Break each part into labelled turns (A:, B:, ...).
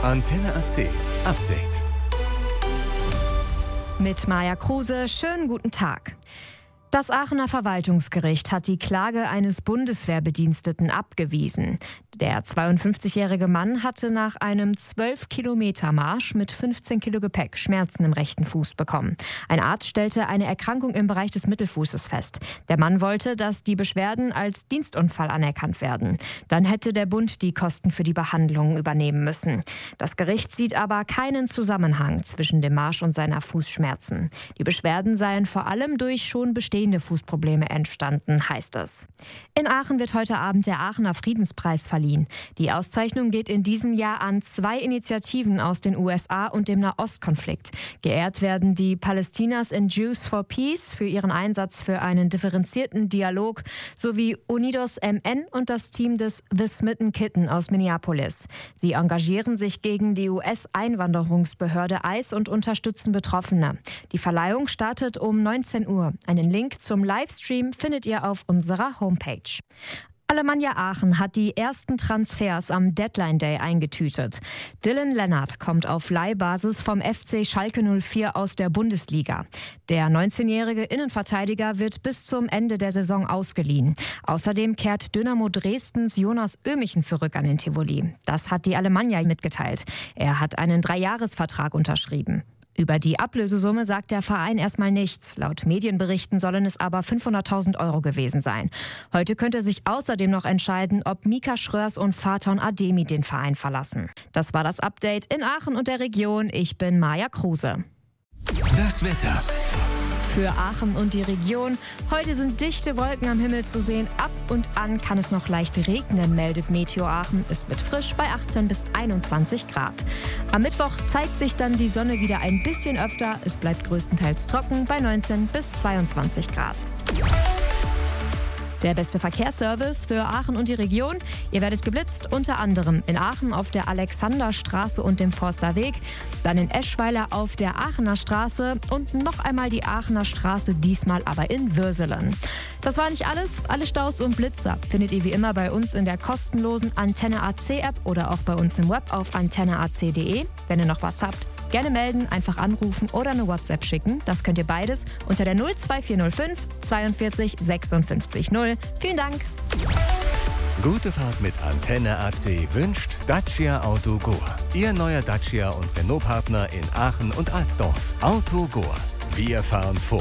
A: Antenne AC Update.
B: Mit Maja Kruse, schönen guten Tag. Das Aachener Verwaltungsgericht hat die Klage eines Bundeswehrbediensteten abgewiesen. Der 52-jährige Mann hatte nach einem 12-Kilometer-Marsch mit 15 Kilo Gepäck Schmerzen im rechten Fuß bekommen. Ein Arzt stellte eine Erkrankung im Bereich des Mittelfußes fest. Der Mann wollte, dass die Beschwerden als Dienstunfall anerkannt werden. Dann hätte der Bund die Kosten für die Behandlung übernehmen müssen. Das Gericht sieht aber keinen Zusammenhang zwischen dem Marsch und seiner Fußschmerzen. Die Beschwerden seien vor allem durch schon bestehende Fußprobleme entstanden, heißt es. In Aachen wird heute Abend der Aachener Friedenspreis verliehen. Die Auszeichnung geht in diesem Jahr an 2 Initiativen aus den USA und dem Nahostkonflikt. Geehrt werden die Palestinas and Jews for Peace für ihren Einsatz für einen differenzierten Dialog sowie Unidos MN und das Team des The Smitten Kitten aus Minneapolis. Sie engagieren sich gegen die US-Einwanderungsbehörde ICE und unterstützen Betroffene. Die Verleihung startet um 19 Uhr. Einen Link zum Livestream findet ihr auf unserer Homepage. Alemannia Aachen hat die ersten Transfers am Deadline Day eingetütet. Dylan Lennart kommt auf Leihbasis vom FC Schalke 04 aus der Bundesliga. Der 19-jährige Innenverteidiger wird bis zum Ende der Saison ausgeliehen. Außerdem kehrt Dynamo Dresdens Jonas Ömichen zurück an den Tivoli. Das hat die Alemannia mitgeteilt. Er hat einen 3-Jahres-Vertrag unterschrieben. Über die Ablösesumme sagt der Verein erstmal nichts. Laut Medienberichten sollen es aber 500.000 € gewesen sein. Heute könnte sich außerdem noch entscheiden, ob Mika Schröers und Faton Ademi den Verein verlassen. Das war das Update in Aachen und der Region. Ich bin Maja Kruse.
A: Das Wetter.
B: Für Aachen und die Region. Heute sind dichte Wolken am Himmel zu sehen. Ab und an kann es noch leicht regnen, meldet Meteo Aachen. Es wird frisch bei 18 bis 21 Grad. Am Mittwoch zeigt sich dann die Sonne wieder ein bisschen öfter. Es bleibt größtenteils trocken bei 19 bis 22 Grad. Der beste Verkehrsservice für Aachen und die Region. Ihr werdet geblitzt, unter anderem in Aachen auf der Alexanderstraße und dem Forsterweg, dann in Eschweiler auf der Aachener Straße und noch einmal die Aachener Straße, diesmal aber in Würselen. Das war nicht alles. Alle Staus und Blitzer findet ihr wie immer bei uns in der kostenlosen Antenne AC App oder auch bei uns im Web auf antenneac.de. Wenn ihr noch was habt, gerne melden, einfach anrufen oder eine WhatsApp schicken. Das könnt ihr beides unter der 02405 42 56 0. Vielen Dank.
A: Gute Fahrt mit Antenne AC wünscht Dacia Autogor. Ihr neuer Dacia und Renault-Partner in Aachen und Alsdorf. Autogor. Wir fahren vor.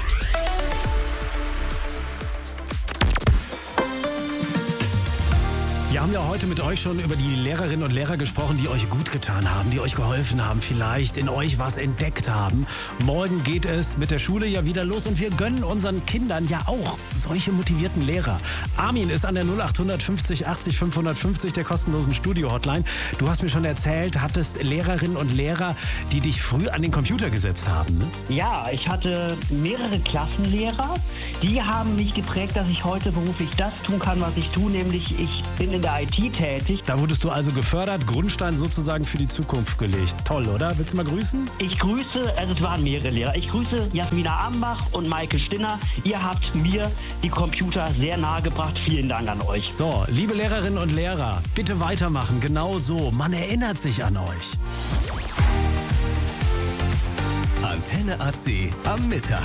C: Wir haben ja heute mit euch schon über die Lehrerinnen und Lehrer gesprochen, die euch gut getan haben, die euch geholfen haben, vielleicht in euch was entdeckt haben. Morgen geht es mit der Schule ja wieder los und wir gönnen unseren Kindern ja auch solche motivierten Lehrer. Armin ist an der 0800 50 80 550 der kostenlosen Studio-Hotline. Du hast mir schon erzählt, hattest Lehrerinnen und Lehrer, die dich früh an den Computer gesetzt haben, ne?
D: Ja, ich hatte mehrere Klassenlehrer, die haben mich geprägt, dass ich heute beruflich das tun kann, was ich tue, nämlich ich bin in der IT tätig.
C: Da wurdest du also gefördert, Grundstein sozusagen für die Zukunft gelegt. Toll, oder? Willst du mal grüßen?
D: Ich grüße, also es waren mehrere Lehrer, ich grüße Jasmina Ambach und Maike Stinner. Ihr habt mir die Computer sehr nahe gebracht. Vielen Dank an euch.
C: So, liebe Lehrerinnen und Lehrer, bitte weitermachen, genau so. Man erinnert sich an euch.
A: Antenne AC am Mittag.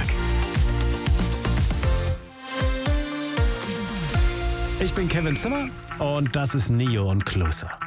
C: Ich bin Kevin Zimmer und das ist Neo und Closer.